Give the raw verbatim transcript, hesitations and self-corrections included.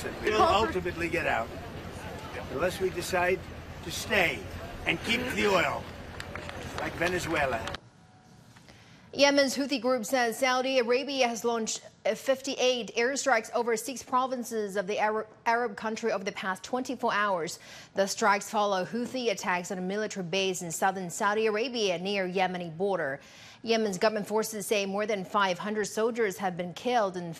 listen, we'll ultimately get out unless we decide to stay and keep the oil, like Venezuela. Yemen's Houthi group says Saudi Arabia has launched fifty-eight airstrikes over six provinces of the Arab, Arab country over the past twenty-four hours. The strikes follow Houthi attacks on a military base in southern Saudi Arabia near Yemeni border. Yemen's government forces say more than five hundred soldiers have been killed and